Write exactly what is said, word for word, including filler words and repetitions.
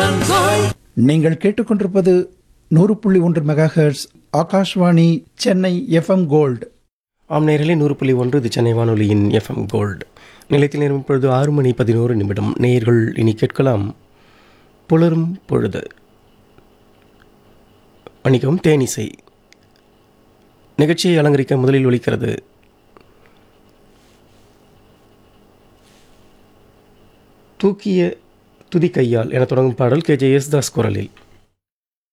நீங்கள் கேட்டுக்கொண்டிருப்பது நூறு புள்ளி ஒன்று mega hertz Akashvani Chennai FM gold. ஆம் நேயர்களே, நூறு புள்ளி ஒன்று இது சென்னை வானொலியின் எஃப்எம் கோல்டு. நிலையத்தில் நேரம் இப்பொழுது ஆறு மணி பதினோரு நிமிடம். நேயர்கள் இனி கேட்கலாம் புலரும் பொழுது, மன்னிக்கவும், தேனிசை. நிகழ்ச்சியை அலங்கரிக்க முதலில் ஒலிக்கிறது தூக்கிய துதி கையால் என தொடங்கும் பாடல் கே ஜே யேசுதாஸ் குரலில்.